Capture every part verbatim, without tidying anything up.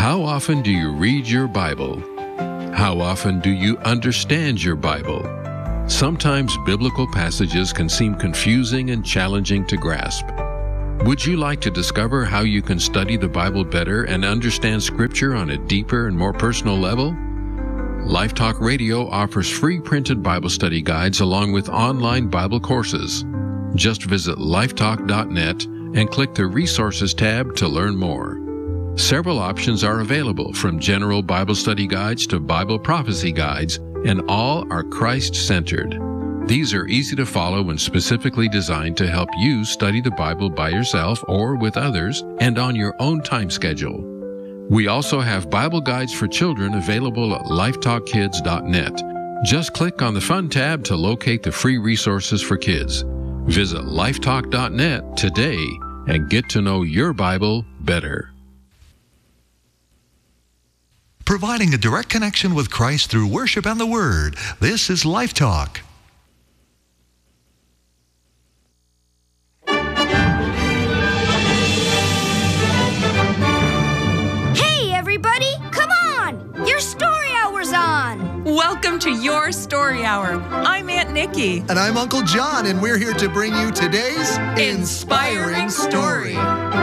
How often do you read your Bible? How often do you understand your Bible? Sometimes biblical passages can seem confusing and challenging to grasp. Would you like to discover how you can study the Bible better and understand Scripture on a deeper and more personal level? Life Talk Radio offers free printed Bible study guides along with online Bible courses. Just visit lifetalk dot net and click the Resources tab to learn more. Several options are available, from general Bible study guides to Bible prophecy guides, and all are Christ-centered. These are easy to follow and specifically designed to help you study the Bible by yourself or with others and on your own time schedule. We also have Bible guides for children available at lifetalk kids dot net. Just click on the Fun tab to locate the free resources for kids. Visit lifetalk dot net today and get to know your Bible better. Providing a direct connection with Christ through worship and the Word. This is Life Talk. Hey, everybody! Come on! Your story hour's on! Welcome to Your Story Hour. I'm Aunt Nikki. And I'm Uncle John, and we're here to bring you today's Inspiring Story.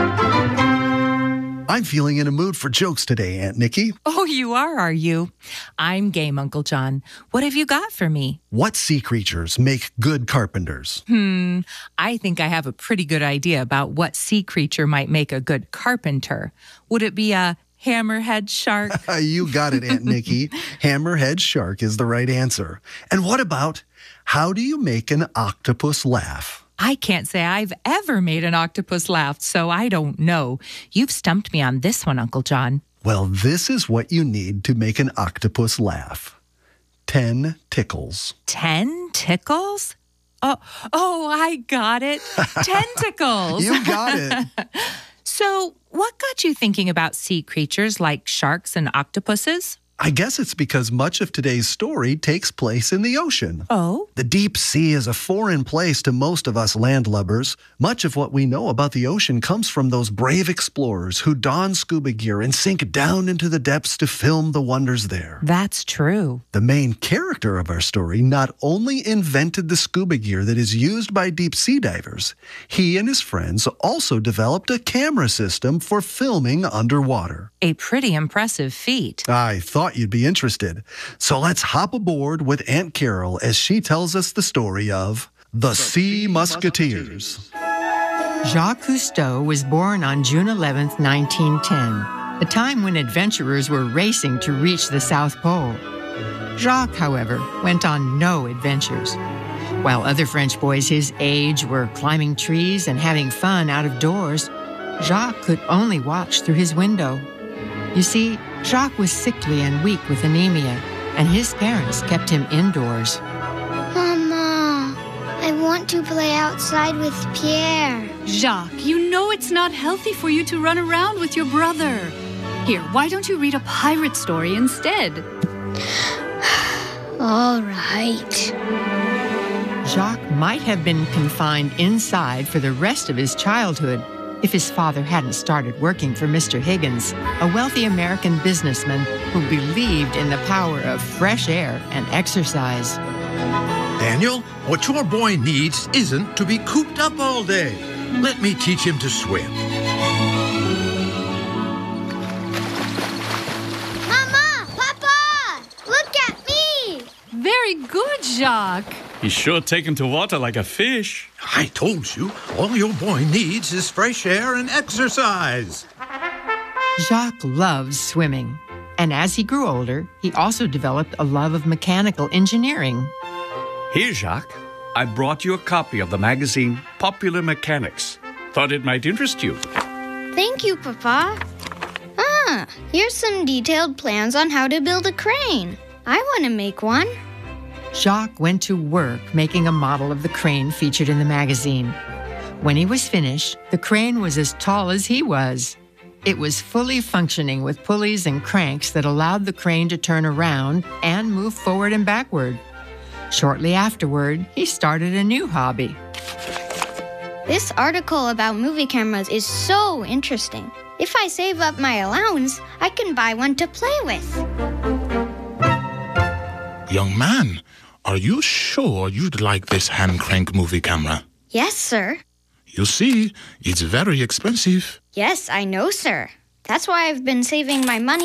I'm feeling in a mood for jokes today, Aunt Nikki. Oh, you are, are you? I'm game, Uncle John. What have you got for me? What sea creatures make good carpenters? Hmm, I think I have a pretty good idea about what sea creature might make a good carpenter. Would it be a hammerhead shark? You got it, Aunt Nikki. Hammerhead shark is the right answer. And what about, how do you make an octopus laugh? I can't say I've ever made an octopus laugh, so I don't know. You've stumped me on this one, Uncle John. Well, this is what you need to make an octopus laugh. Ten tickles. Ten tickles? Oh, oh, I got it. Tentacles. You got it. So, what got you thinking about sea creatures like sharks and octopuses? I guess it's because much of today's story takes place in the ocean. Oh? The deep sea is a foreign place to most of us landlubbers. Much of what we know about the ocean comes from those brave explorers who don scuba gear and sink down into the depths to film the wonders there. That's true. The main character of our story not only invented the scuba gear that is used by deep sea divers, he and his friends also developed a camera system for filming underwater. A pretty impressive feat. I thought you'd be interested. So let's hop aboard with Aunt Carol as she tells us the story of The Sea Musketeers. Jacques Cousteau was born on June eleventh, nineteen ten, a time when adventurers were racing to reach the South Pole. Jacques, however, went on no adventures. While other French boys his age were climbing trees and having fun out of doors, Jacques could only watch through his window. You see, Jacques was sickly and weak with anemia, and his parents kept him indoors. Mama, I want to play outside with Pierre. Jacques, you know it's not healthy for you to run around with your brother. Here, why don't you read a pirate story instead? All right. Jacques might have been confined inside for the rest of his childhood if his father hadn't started working for Mister Higgins, a wealthy American businessman who believed in the power of fresh air and exercise. Daniel, what your boy needs isn't to be cooped up all day. Let me teach him to swim. Mama! Papa! Look at me! Very good, Jacques. He's sure taken to water like a fish. I told you, all your boy needs is fresh air and exercise. Jacques loves swimming, and as he grew older, he also developed a love of mechanical engineering. Here, Jacques, I brought you a copy of the magazine Popular Mechanics. Thought it might interest you. Thank you, Papa. Ah, here's some detailed plans on how to build a crane. I want to make one. Jacques went to work making a model of the crane featured in the magazine. When he was finished, the crane was as tall as he was. It was fully functioning with pulleys and cranks that allowed the crane to turn around and move forward and backward. Shortly afterward, he started a new hobby. This article about movie cameras is so interesting. If I save up my allowance, I can buy one to play with. Young man, are you sure you'd like this hand crank movie camera? Yes, sir. You see, it's very expensive. Yes, I know, sir. That's why I've been saving my money